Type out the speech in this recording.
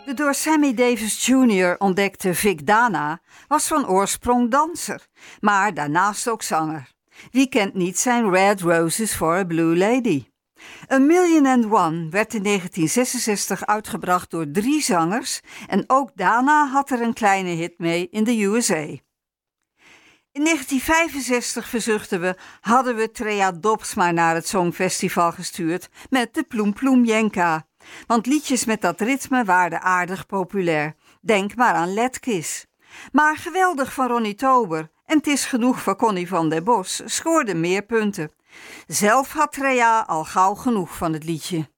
De door Sammy Davis Jr. ontdekte Vic Dana was van oorsprong danser, maar daarnaast ook zanger. Wie kent niet zijn Red Roses for a Blue Lady? A Million and One werd in 1966 uitgebracht door 3 zangers en ook Dana had er een kleine hit mee in de USA. In 1965 verzuchten we, hadden we Trea Dobbs maar naar het Songfestival gestuurd met de Ploem Ploem Jenka. Want liedjes met dat ritme waren aardig populair. Denk maar aan Let Kiss. Maar geweldig van Ronnie Tober en Het is genoeg voor Connie van der Bos scoorde meer punten. Zelf had Trea al gauw genoeg van het liedje.